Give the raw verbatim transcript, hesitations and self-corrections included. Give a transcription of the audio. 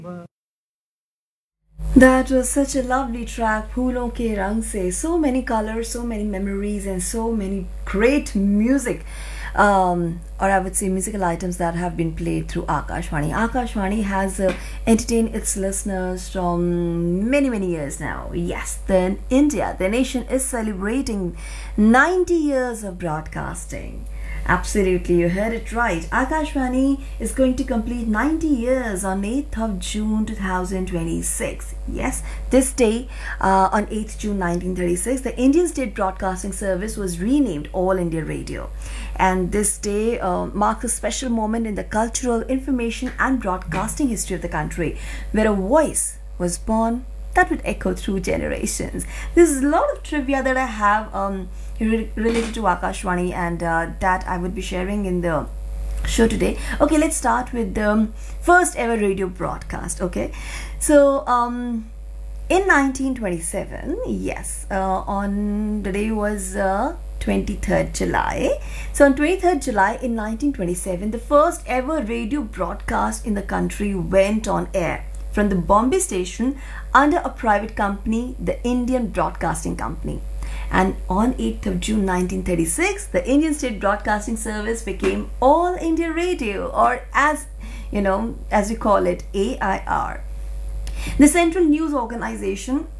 That was such a lovely track, Phoolon Ke Rang Se. So many colors, so many memories, and so many great music. Um, or I would say musical items that have been played through Akashvani. Akashvani has uh, entertained its listeners from many, many years now. Yes, then India, the nation is celebrating ninety years of broadcasting. Absolutely, you heard it right. Akashvani is going to complete ninety years on eighth of June twenty twenty-six. Yes, this day uh, on eighth of June nineteen thirty-six, the Indian State Broadcasting Service was renamed All India Radio. And this day uh, marks a special moment in the cultural, information, and broadcasting history of the country, where a voice was born that would echo through generations. There's a lot of trivia that I have um, re- related to Akashvani, and uh, that I would be sharing in the show today. Okay, let's start with the um, first ever radio broadcast. Okay, so um, in nineteen twenty-seven, yes, uh, on the day was uh, twenty-third July. So on twenty-third July in nineteen twenty-seven, the first ever radio broadcast in the country went on air from the Bombay station under a private company, the Indian Broadcasting Company. And on eighth of June nineteen thirty-six, the Indian State Broadcasting Service became All India Radio, or as you know, as we call it, A I R. The Central News Organization